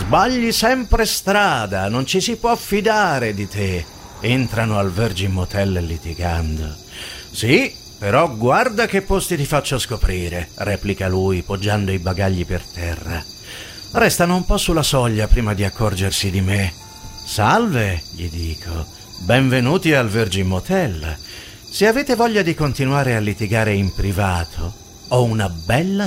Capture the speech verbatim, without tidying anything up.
Sbagli sempre strada, non ci si può fidare di te. Entrano al Virgin Motel litigando. Sì, però guarda che posti ti faccio scoprire, replica lui, poggiando i bagagli per terra. Restano un po' sulla soglia prima di accorgersi di me. Salve, gli dico. Benvenuti al Virgin Motel. Se avete voglia di continuare a litigare in privato, ho una bella